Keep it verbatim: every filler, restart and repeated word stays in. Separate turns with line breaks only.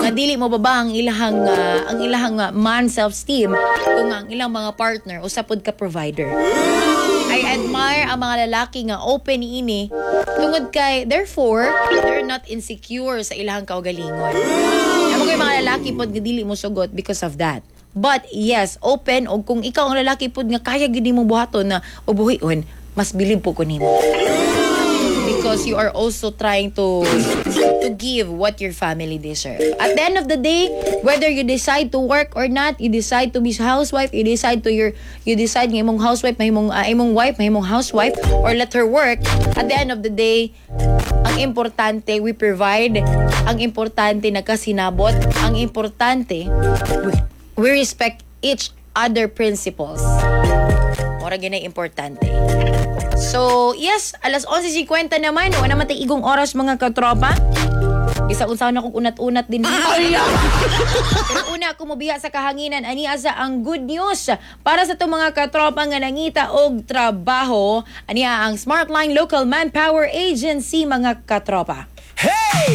nga dili mo baba ang ilahang uh, ang ilahang uh, man self-esteem kung ang ilang mga partner usapod ka provider. I admire ang mga lalaki nga open ini tungod kay therefore they're not insecure sa ilahang kaugalingon. Amo kay mga lalaki pod nga dili mo sugot because of that. But yes, open og kung ikaw ang lalaki pod nga kaya gid mo buhaton na ubuhion, mas bilib po ko nimo. Because you are also trying to to give what your family deserve. At the end of the day, whether you decide to work or not, you decide to be housewife, you decide to your you decide nga imong housewife, mahimong uh, imong wife, mahimong housewife or let her work. At the end of the day, ang importante we provide, ang importante nagkasinabot, ang importante we, we respect each other principles. Ora ginay importante. So, yes, alas onse fifty naman. Wala naman tayong igong oras mga katropa. Isa unsaon na kong unat-unat din. Pero una ako mabiha sa kahanginan. Ani asa ang good news para sa itong mga katropa nga nangita og trabaho. Ani ang Smartline Local Manpower Agency mga katropa.
Hey!